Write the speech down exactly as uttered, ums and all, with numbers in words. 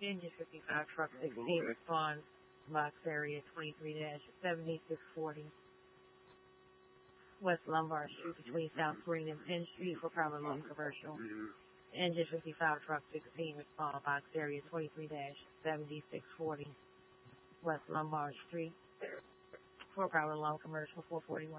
Engine fifty-five, truck sixteen, responds, box area twenty-three seventy-six forty. West Lombard Street between South Green and Penn Street for Power Loan Commercial. Engine fifty-five, truck sixteen, respond, box area twenty-three seventy-six forty. West Lombard Street for Power Loan Commercial four forty-one.